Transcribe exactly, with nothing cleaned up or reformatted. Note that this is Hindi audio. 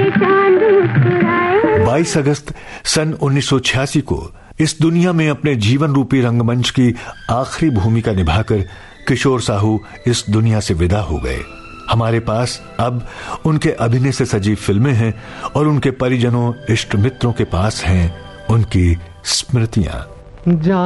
बाईस अगस्त सन उन्नीस सौ छियासी को इस दुनिया में अपने जीवन रूपी रंगमंच की आखिरी भूमिका निभाकर किशोर साहू इस दुनिया से विदा हो गए। हमारे पास अब उनके अभिनय से सजी फिल्में हैं और उनके परिजनों इष्ट मित्रों के पास हैं उनकी स्मृतियां।